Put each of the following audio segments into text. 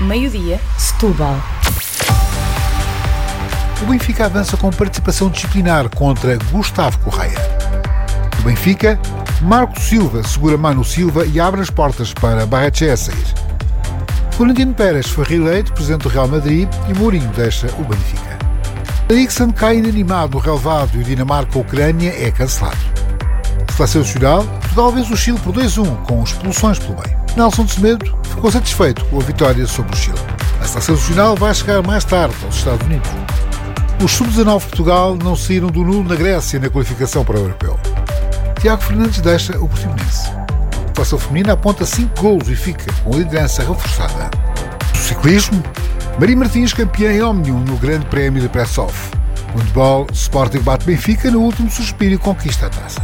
meio-dia, Setúbal. O Benfica avança com participação disciplinar contra Gustavo Correia. O Benfica, Marco Silva segura Manu Silva e abre as portas para Barrechea a sair. Florentino Pérez foi reeleito presidente do Real Madrid e Mourinho deixa o Benfica. Eriksen cai inanimado no relevado e o Dinamarca-Ucrânia é cancelado. Seleção nacional, Portugal vence o Chile por 2-1 com expulsões pelo meio. Nelson de Semedo ficou satisfeito com a vitória sobre o Chile. A seleção nacional vai chegar mais tarde aos Estados Unidos. Os sub-19 de Portugal não saíram do nulo na Grécia na qualificação para o Europeu. Tiago Fernandes deixa o Portimonense. A seleção feminina aponta 5 golos e fica com a liderança reforçada. No ciclismo, Maria Martins campeã em Omnium no Grande Prémio de Press-Off. No handball, Sporting bate Benfica no último suspiro e conquista a taça.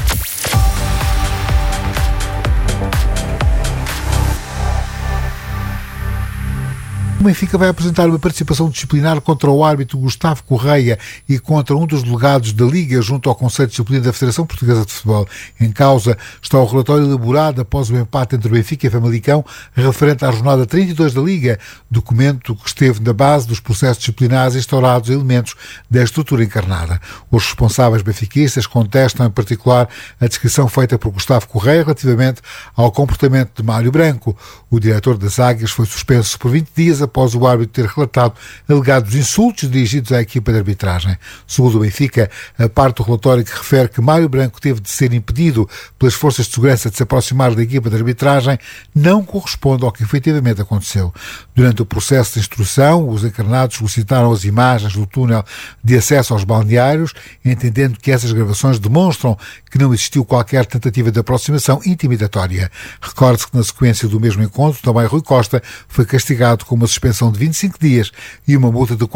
O Benfica vai apresentar uma participação disciplinar contra o árbitro Gustavo Correia e contra um dos delegados da Liga junto ao Conselho de Disciplina da Federação Portuguesa de Futebol. Em causa está o relatório elaborado após o empate entre o Benfica e Famalicão referente à jornada 32 da Liga, documento que esteve na base dos processos disciplinares instaurados a elementos da estrutura encarnada. Os responsáveis benfiquistas contestam em particular a descrição feita por Gustavo Correia relativamente ao comportamento de Mário Branco. O diretor das Águias foi suspenso por 20 dias após o árbitro ter relatado alegados insultos dirigidos à equipa de arbitragem. Segundo o Benfica, a parte do relatório que refere que Mário Branco teve de ser impedido pelas forças de segurança de se aproximar da equipa de arbitragem não corresponde ao que efetivamente aconteceu. Durante o processo de instrução, os encarnados solicitaram as imagens do túnel de acesso aos balneários, entendendo que essas gravações demonstram que não existiu qualquer tentativa de aproximação intimidatória. Recorde-se que na sequência do mesmo encontro, também Rui Costa foi castigado com uma suspensão de 25 dias e uma multa de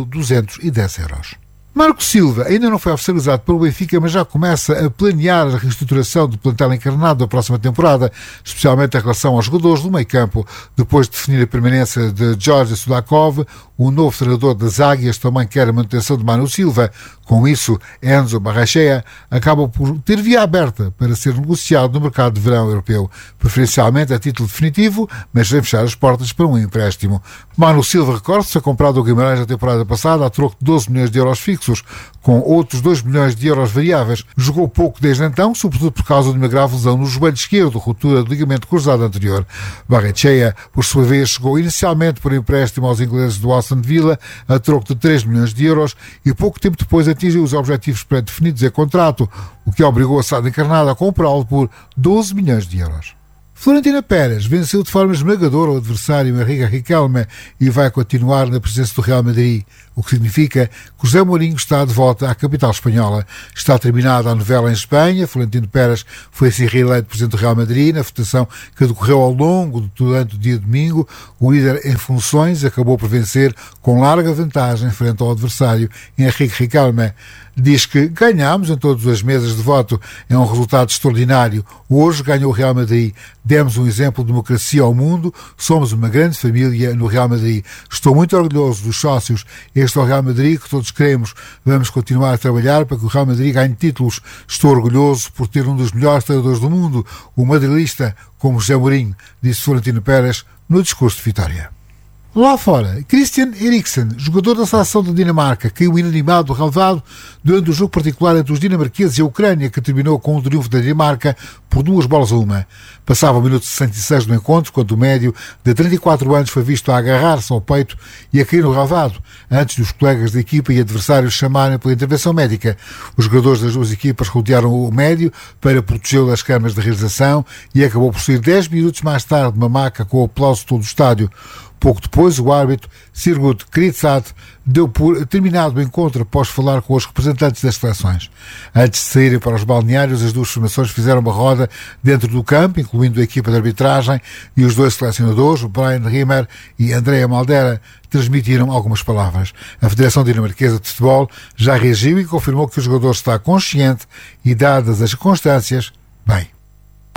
4.210 euros. Marco Silva ainda não foi oficializado pelo Benfica, mas já começa a planear a reestruturação do plantel encarnado da próxima temporada, especialmente em relação aos jogadores do meio-campo. Depois de definir a permanência de George Sudakov, o novo treinador das Águias também quer a manutenção de Manu Silva. Com isso, Enzo Barrechea acaba por ter via aberta para ser negociado no mercado de verão europeu, preferencialmente a título definitivo, mas sem fechar as portas para um empréstimo. Manu Silva, recorde-se, foi comprado ao Guimarães na temporada passada a troco de 12 milhões de euros fixos, com outros 2 milhões de euros variáveis. Jogou pouco desde então, sobretudo por causa de uma grave lesão no joelho esquerdo, ruptura do ligamento cruzado anterior. Barrechea, por sua vez, chegou inicialmente por empréstimo aos ingleses do Aston Villa a troco de 3 milhões de euros e pouco tempo depois atingiu os objetivos pré-definidos em contrato, o que obrigou a SAD encarnada a comprá-lo por 12 milhões de euros. Florentino Pérez venceu de forma esmagadora o adversário Henrique Riquelme e vai continuar na presença do Real Madrid, o que significa que José Mourinho está de volta à capital espanhola. Está terminada a novela em Espanha. Florentino Pérez foi assim reeleito presidente do Real Madrid na votação que decorreu ao longo durante o dia de domingo. O líder em funções acabou por vencer com larga vantagem frente ao adversário Henrique Riquelme. Diz que ganhámos em todas as mesas de voto. É um resultado extraordinário. Hoje ganhou o Real Madrid. Demos um exemplo de democracia ao mundo. Somos uma grande família no Real Madrid. Estou muito orgulhoso dos sócios. Este é o Real Madrid que todos queremos. Vamos continuar a trabalhar para que o Real Madrid ganhe títulos. Estou orgulhoso por ter um dos melhores treinadores do mundo, o madrilista, como José Mourinho, disse Florentino Pérez no discurso de vitória. Lá fora, Christian Eriksen, jogador da seleção da Dinamarca, caiu inanimado do relevado durante o jogo particular entre os dinamarqueses e a Ucrânia, que terminou com o triunfo da Dinamarca por 2-1. Passava o minuto 66 do encontro, quando o médio de 34 anos foi visto a agarrar-se ao peito e a cair no relevado, antes dos colegas da equipa e adversários chamarem pela intervenção médica. Os jogadores das duas equipas rodearam o médio para protegê-lo das câmaras de realização e acabou por sair 10 minutos mais tarde de uma maca com o aplauso de todo o estádio. Pouco depois, o árbitro Sigurd Kritzat deu por terminado o encontro após falar com os representantes das seleções. Antes de saírem para os balneários, as duas formações fizeram uma roda dentro do campo, incluindo a equipa de arbitragem, e os dois selecionadores, Brian Rimmer e Andrea Maldera, transmitiram algumas palavras. A Federação Dinamarquesa de Futebol já reagiu e confirmou que o jogador está consciente e, dadas as circunstâncias, bem.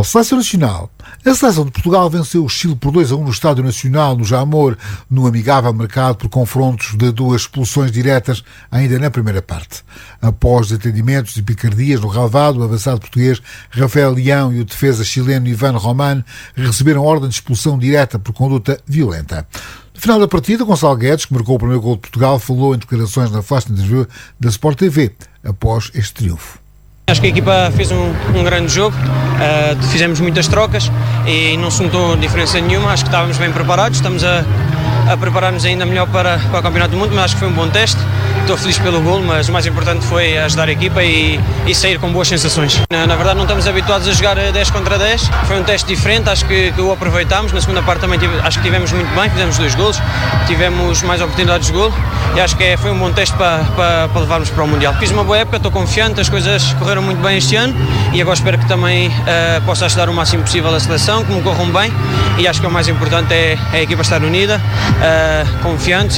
A Seleção Nacional. A Seleção de Portugal venceu o Chile por 2-1 no Estádio Nacional, no Jamor, no amigável marcado por confrontos de duas expulsões diretas ainda na primeira parte. Após desentendimentos e picardias no relvado, o avançado português Rafael Leão e o defesa chileno Ivan Roman receberam ordem de expulsão direta por conduta violenta. No final da partida, Gonçalo Guedes, que marcou o primeiro gol de Portugal, falou em declarações na flash interview da Sport TV após este triunfo. Acho que a equipa fez um grande jogo, fizemos muitas trocas e não se notou diferença nenhuma. Acho que estávamos bem preparados, estamos a preparar-nos ainda melhor para o Campeonato do Mundo, mas acho que foi um bom teste. Estou feliz pelo gol, mas o mais importante foi ajudar a equipa e sair com boas sensações. Na verdade não estamos habituados a jogar 10 contra 10, foi um teste diferente, acho que o aproveitámos. Na segunda parte também acho que tivemos muito bem, fizemos 2 golos, tivemos mais oportunidades de gol e acho que foi um bom teste para levarmos para o Mundial. Fiz uma boa época, estou confiante, as coisas correram muito bem este ano e agora espero que também possa ajudar o máximo possível a seleção, que me corram bem, e acho que o mais importante é a equipa estar unida, confiantes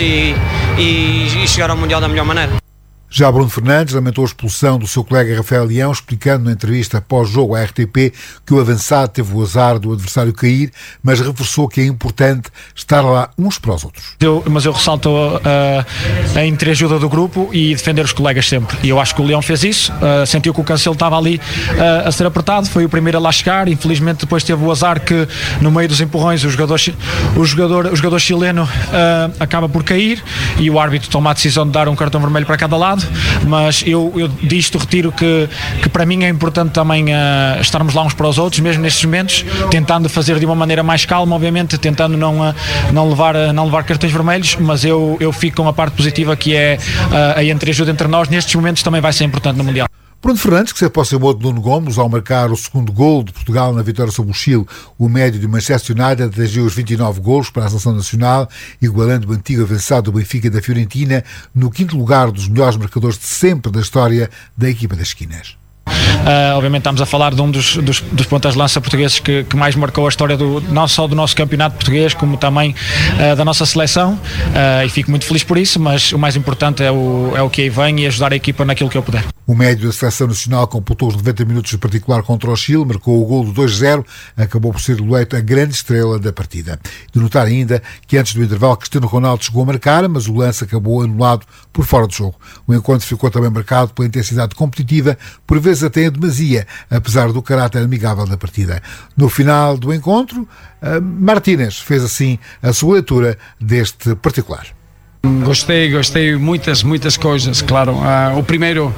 e chegar ao Mundial da melhor maneira. Já Bruno Fernandes lamentou a expulsão do seu colega Rafael Leão, explicando na entrevista pós-jogo à RTP que o avançado teve o azar do adversário cair, mas reforçou que é importante estar lá uns para os outros. Mas eu ressalto a entreajuda do grupo e defender os colegas sempre. E eu acho que o Leão fez isso, sentiu que o Cancelo estava ali a ser apertado, foi o primeiro a lá chegar. Infelizmente depois teve o azar que no meio dos empurrões o jogador chileno acaba por cair e o árbitro toma a decisão de dar um cartão vermelho para cada lado. Mas eu disto retiro que para mim é importante também estarmos lá uns para os outros, mesmo nestes momentos, tentando fazer de uma maneira mais calma, obviamente, tentando não levar cartões vermelhos, mas eu fico com a parte positiva, que é a entreajuda entre nós. Nestes momentos também vai ser importante no Mundial. Bruno Fernandes, que se aproximou de Nuno Gomes ao marcar o segundo gol de Portugal na vitória sobre o Chile, o médio do Manchester United atingiu os 29 golos para a seleção nacional, igualando o antigo avançado do Benfica e da Fiorentina, no 5º lugar dos melhores marcadores de sempre da história da equipa das esquinas. Obviamente estamos a falar de um dos pontas de lança portugueses que mais marcou a história não só do nosso campeonato português, como também da nossa seleção, e fico muito feliz por isso, mas o mais importante é o que aí vem e ajudar a equipa naquilo que eu puder. O médio da seleção nacional completou os 90 minutos de particular contra o Chile, marcou o gol do 2-0, acabou por ser eleito a grande estrela da partida. De notar ainda que antes do intervalo Cristiano Ronaldo chegou a marcar, mas o lance acabou anulado por fora de jogo. O encontro ficou também marcado pela intensidade competitiva, por vezes até em demasia, apesar do caráter amigável da partida. No final do encontro, Martínez fez assim a sua leitura deste particular. Gostei muitas coisas, claro. O primeiro,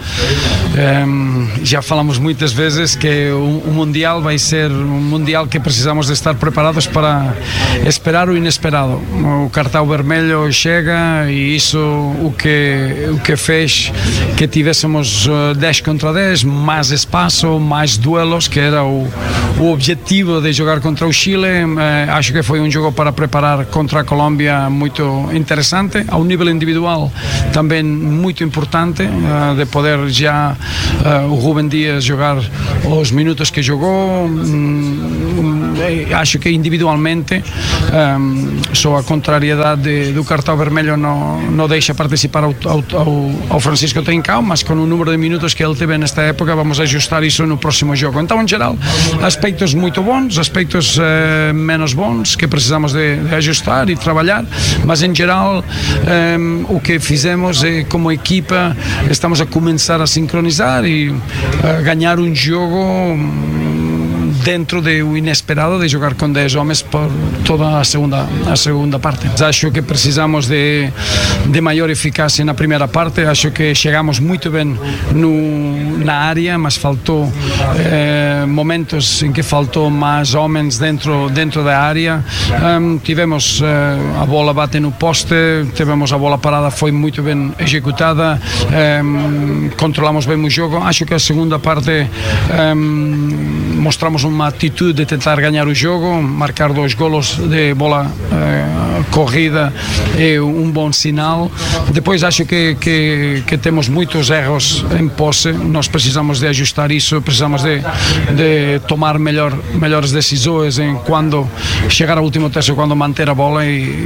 já falamos muitas vezes que o Mundial vai ser um Mundial que precisamos de estar preparados para esperar o inesperado. O cartão vermelho chega e isso o que fez que tivéssemos 10 contra 10, mais espaço, mais duelos, que era o objetivo de jogar contra o Chile. Acho que foi um jogo para preparar contra a Colômbia muito interessante. Ao nível individual também muito importante, de poder já o Rubem Dias jogar os minutos que jogou. Acho que individualmente só a contrariedade do cartão vermelho não deixa participar ao Francisco Trincão, mas com o número de minutos que ele teve nesta época vamos ajustar isso no próximo jogo. Então, em geral, aspectos muito bons, aspectos menos bons que precisamos de ajustar e trabalhar, mas em geral o que fizemos é, como equipa, estamos a começar a sincronizar e a ganhar um jogo dentro do inesperado de jogar com 10 homens por toda a segunda parte. Acho que precisamos de maior eficácia na primeira parte. Acho que chegamos muito bem na área, mas faltou momentos em que faltou mais homens dentro da área. Tivemos a bola bate no poste, tivemos a bola parada, foi muito bem executada, controlamos bem o jogo. Acho que a segunda parte mostramos uma atitude de tentar ganhar o jogo, marcar 2 golos de bola corrida é um bom sinal. Depois acho que temos muitos erros em posse, nós precisamos de ajustar isso, precisamos de tomar melhores decisões em quando chegar ao último terço, quando manter a bola,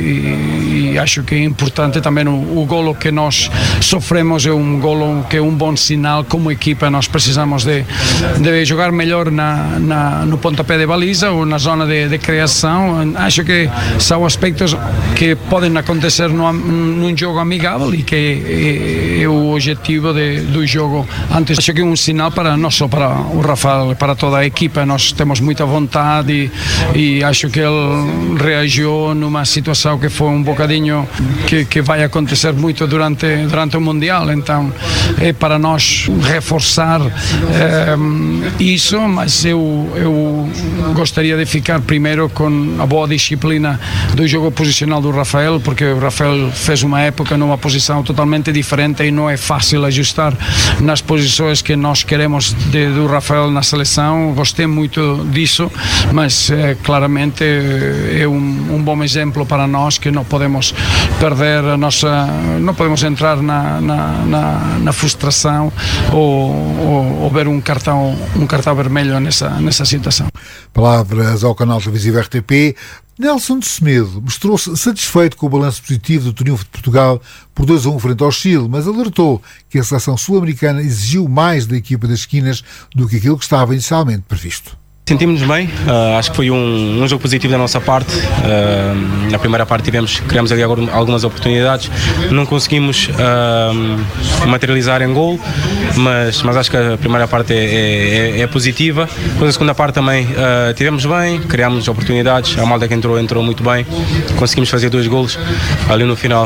e acho que é importante também o golo que nós sofremos, é um golo que é um bom sinal. Como equipa nós precisamos de jogar melhor no pontapé de baliza ou na zona de criação. Acho que são aspectos que podem acontecer num jogo amigável e que é o objetivo do jogo. Antes, acho que é um sinal para não só para o Rafael, para toda a equipa. Nós temos muita vontade e acho que ele reagiu numa situação que foi um bocadinho que vai acontecer muito durante o Mundial. Então é para nós reforçar isso, mas eu gostaria de ficar primeiro com a boa disciplina do jogo posicional do Rafael, porque o Rafael fez uma época numa posição totalmente diferente e não é fácil ajustar nas posições que nós queremos do Rafael na seleção. Gostei muito disso, mas claramente é um bom exemplo para nós, que não podemos perder a nossa, não podemos entrar na frustração ou ver um cartão vermelho nessa situação. Palavras ao canal televisivo RTP. Nelson de Semedo mostrou-se satisfeito com o balanço positivo do triunfo de Portugal por 2-1 frente ao Chile, mas alertou que a seleção sul-americana exigiu mais da equipa das esquinas do que aquilo que estava inicialmente previsto. Sentimos-nos bem, acho que foi um jogo positivo da nossa parte. Na primeira parte criamos ali algumas oportunidades, não conseguimos materializar em gol, mas acho que a primeira parte é positiva. Depois a segunda parte também tivemos bem, criámos oportunidades, a malta que entrou muito bem, conseguimos fazer 2 golos ali no final.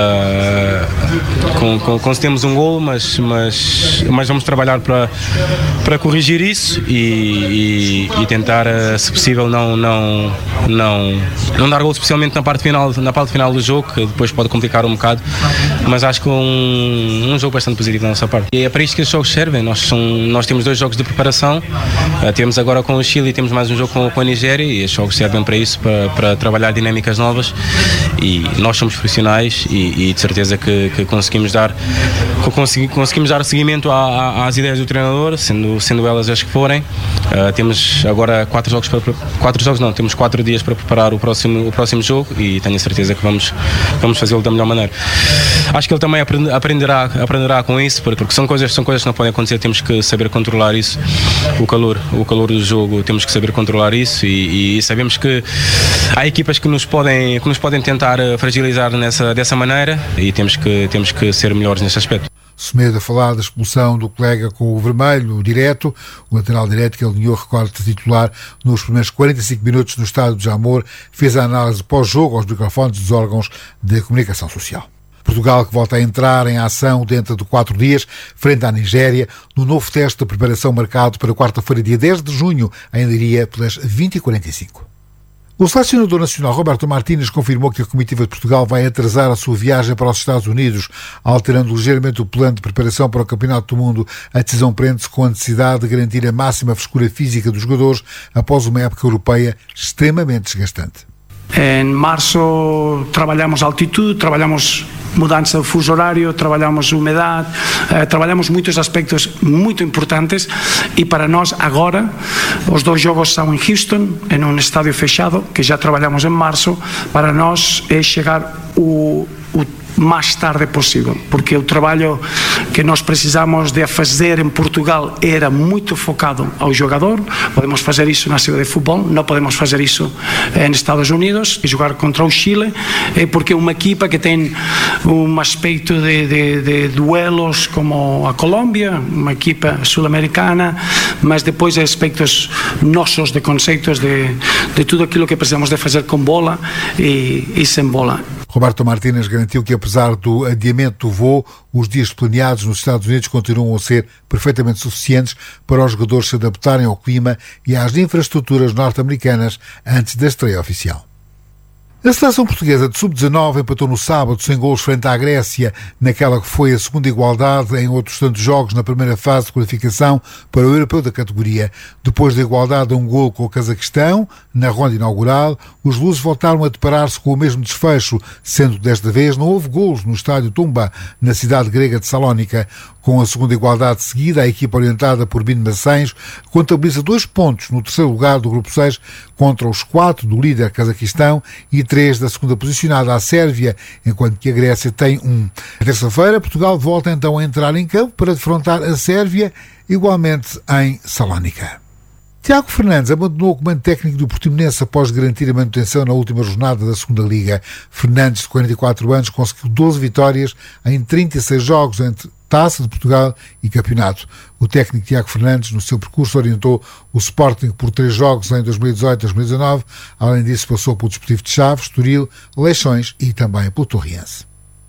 Conseguimos um gol, mas vamos trabalhar para corrigir isso e tentar, se possível, não dar gol, especialmente na parte final do jogo, que depois pode complicar um bocado, mas acho que um jogo bastante positivo da nossa parte. E é para isto que os jogos servem. Nós temos 2 jogos de preparação, temos agora com o Chile e temos mais um jogo com a Nigéria, e os jogos servem para isso, para trabalhar dinâmicas novas, e nós somos profissionais e de certeza que conseguimos dar seguimento às ideias do treinador, sendo elas as que forem. Temos agora 4 dias para preparar o próximo jogo, e tenho a certeza que vamos fazê-lo da melhor maneira. Acho que ele também aprenderá com isso, porque são coisas que não podem acontecer. Temos que saber controlar isso, o calor do jogo, temos que saber controlar isso, e sabemos que há equipas que nos podem tentar fragilizar dessa maneira, e temos que ser melhores nesse aspecto. Semedo a falar da expulsão do colega com o vermelho direto, o lateral direito que alinhou recorde de titular nos primeiros 45 minutos no estádio de Jamor, fez a análise pós-jogo aos microfones dos órgãos de comunicação social. Portugal que volta a entrar em ação dentro de 4 dias, frente à Nigéria, no novo teste de preparação marcado para quarta-feira, dia 10 de junho, em Leiria, pelas 20h45. O selecionador nacional Roberto Martínez confirmou que a comitiva de Portugal vai atrasar a sua viagem para os Estados Unidos, alterando ligeiramente o plano de preparação para o Campeonato do Mundo. A decisão prende-se com a necessidade de garantir a máxima frescura física dos jogadores após uma época europeia extremamente desgastante. Em março trabalhamos altitude, trabalhamos mudança de fuso horário, trabalhamos umidade, trabalhamos muitos aspectos muito importantes, e para nós agora os 2 jogos são em Houston, em um estádio fechado, que já trabalhamos em março. Para nós é chegar o mais tarde possível, porque o trabalho que nós precisamos de fazer em Portugal era muito focado ao jogador. Podemos fazer isso na cidade de futebol, não podemos fazer isso nos Estados Unidos e jogar contra o Chile, porque é uma equipa que tem um aspecto de duelos como a Colômbia, uma equipa sul-americana, mas depois aspectos nossos, de conceitos de tudo aquilo que precisamos de fazer com bola e sem bola. Roberto Martínez garantiu que, apesar do adiamento do voo, os dias planeados nos Estados Unidos continuam a ser perfeitamente suficientes para os jogadores se adaptarem ao clima e às infraestruturas norte-americanas antes da estreia oficial. A seleção portuguesa de sub-19 empatou no sábado sem golos frente à Grécia, naquela que foi a segunda igualdade em outros tantos jogos na primeira fase de qualificação para o europeu da categoria. Depois da igualdade a um golo com o Cazaquistão, na ronda inaugural, os lusos voltaram a deparar-se com o mesmo desfecho, sendo que desta vez não houve golos no estádio Tumba, na cidade grega de Salónica. Com a segunda igualdade seguida, a equipa orientada por Bino Maçães contabiliza 2 pontos no terceiro lugar do grupo 6 contra os 4 do líder Cazaquistão e 3 da segunda posicionada, a Sérvia, enquanto que a Grécia tem 1. Na terça-feira, Portugal volta então a entrar em campo para defrontar a Sérvia, igualmente em Salónica. Tiago Fernandes abandonou o comando técnico do Portimonense após garantir a manutenção na última jornada da Segunda Liga. Fernandes, de 44 anos, conseguiu 12 vitórias em 36 jogos entre Taça de Portugal e Campeonato. O técnico Tiago Fernandes, no seu percurso, orientou o Sporting por 3 jogos em 2018 e 2019. Além disso, passou pelo Desportivo de Chaves, Estoril, Leixões e também pelo Torriense.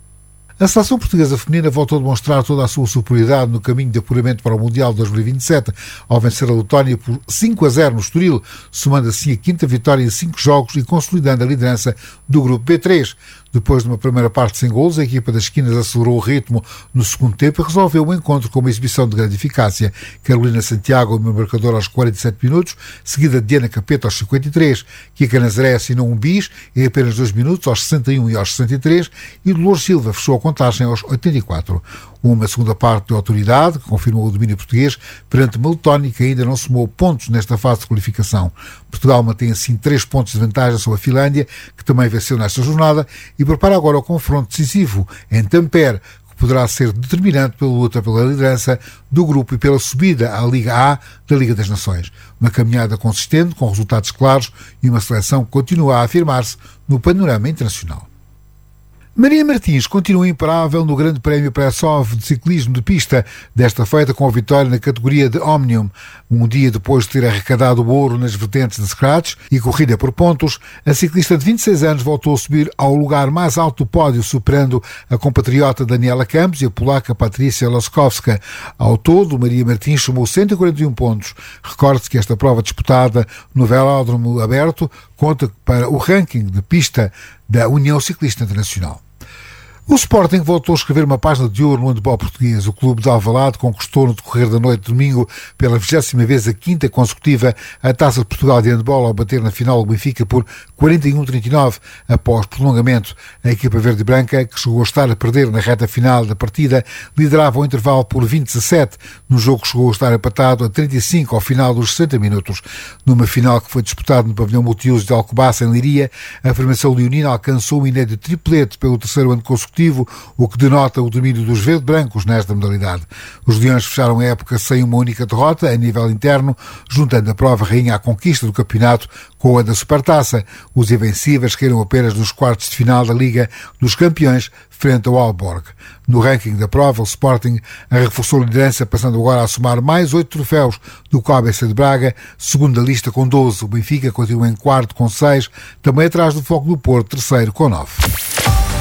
A seleção portuguesa feminina voltou a demonstrar toda a sua superioridade no caminho de apuramento para o Mundial de 2027, ao vencer a Letónia por 5-0 no Estoril, somando assim a 5ª vitória em 5 jogos e consolidando a liderança do grupo B3. Depois de uma primeira parte sem golos, a equipa das esquinas acelerou o ritmo no segundo tempo e resolveu o encontro com uma exibição de grande eficácia. Carolina Santiago, o meu marcador aos 47 minutos, seguida de Diana Capeta aos 53. Kika Nazaré assinou um bis em apenas 2 minutos, aos 61 e aos 63, e Dolores Silva fechou a contagem aos 84. Uma segunda parte de autoridade, que confirmou o domínio português, perante uma Letónia que ainda não somou pontos nesta fase de qualificação. Portugal mantém assim 3 pontos de vantagem sobre a Finlândia, que também venceu nesta jornada, e prepara agora o confronto decisivo em Tampere, que poderá ser determinante pela luta pela liderança do grupo e pela subida à Liga A da Liga das Nações. Uma caminhada consistente, com resultados claros e uma seleção que continua a afirmar-se no panorama internacional. Maria Martins continua imparável no Grande Prémio Pressov de ciclismo de pista, desta feita com a vitória na categoria de Omnium. Um dia depois de ter arrecadado o ouro nas vertentes de scratch e corrida por pontos, a ciclista de 26 anos voltou a subir ao lugar mais alto do pódio, superando a compatriota Daniela Campos e a polaca Patrícia Laskowska. Ao todo, Maria Martins somou 141 pontos. Recorde-se que esta prova disputada no velódromo aberto conta para o ranking de pista da União Ciclista Internacional. O Sporting voltou a escrever uma página de ouro no handebol português. O clube de Alvalade conquistou no decorrer da noite de domingo, pela 20ª vez, a 5ª consecutiva, a Taça de Portugal de handebol, ao bater na final o Benfica por 41-39. Após prolongamento, a equipa verde e branca, que chegou a estar a perder na reta final da partida, liderava o intervalo por 20-17. No jogo que chegou a estar empatado a 35 ao final dos 60 minutos. Numa final que foi disputada no pavilhão multiuso de Alcobaça, em Leiria, a formação leonina alcançou um inédito triplete pelo 3º ano consecutivo, o que denota o domínio dos verde-brancos nesta modalidade. Os leões fecharam a época sem uma única derrota a nível interno, juntando a prova rainha à conquista do campeonato com a da Supertaça. Os invencíveis caíram apenas nos quartos de final da Liga dos Campeões, frente ao Aalborg. No ranking da prova, o Sporting reforçou a liderança, passando agora a somar mais 8 troféus do que o ABC de Braga, segundo a lista com 12. O Benfica continua em quarto com 6, também atrás do Foco do Porto, terceiro com 9.